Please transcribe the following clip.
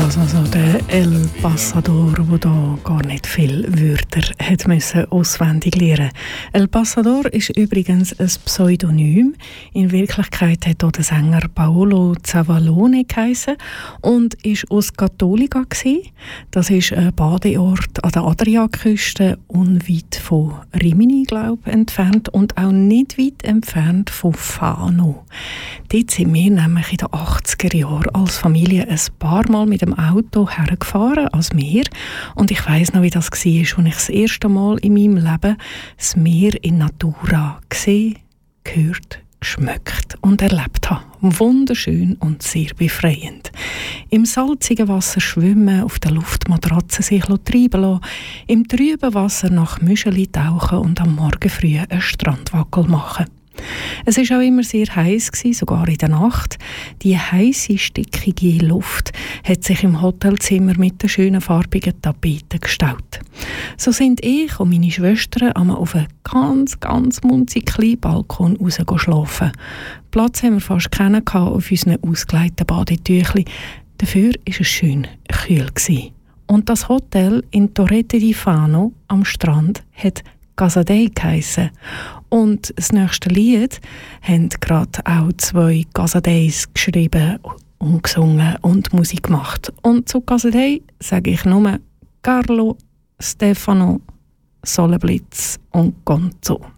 das also der El Pasador, der da gar nicht viele Wörter hat müssen auswendig lernen. El Pasador ist übrigens ein Pseudonym. In Wirklichkeit hat auch der Sänger Paolo Zavalone geheissen und ist aus Cattolica gsi. Das ist ein Badeort an der Adriaküste, unweit von Rimini, glaube ich, entfernt und auch nicht weit entfernt von Fano. Dort sind wir nämlich in den 80er Jahren als Familie ein paar Mal mit dem Auto hergefahren ans Meer. Und ich weiss noch, wie das war, als ich das erste Mal in meinem Leben das Meer in Natura gesehen, gehört, geschmeckt und erlebt habe. Wunderschön und sehr befreiend. Im salzigen Wasser schwimmen, auf der Luftmatratze sich treiben lassen, im trüben Wasser nach Müscheli tauchen und am Morgen früh einen Strandwackel machen. Es war auch immer sehr heiß, sogar in der Nacht. Die heisse, stickige Luft hat sich im Hotelzimmer mit den schönen farbigen Tapeten gestaut. So sind ich und meine Schwestern einmal auf einen ganz munzig kleinen Balkon raus schlafen. Platz haben wir fast keinen auf unseren ausgeleiteten Badetüchli. Dafür war es schön kühl. Und das Hotel in Torrette di Fano am Strand hat Casa Dei geheissen. Und das nächste Lied haben gerade auch 2 Casa Deis geschrieben und gesungen und Musik gemacht. Und zu Casa Dei sage ich nur Carlo, Stefano, Soleblitz und Gonzo.